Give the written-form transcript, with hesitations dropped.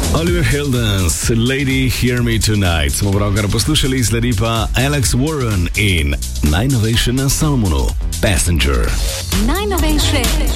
Oliver Heldens, Lady Hear Me Tonight. Smo pravkar poslušali, sledi pa Alex Warren in najnovejše na Salmonu, Passenger. Najnovejše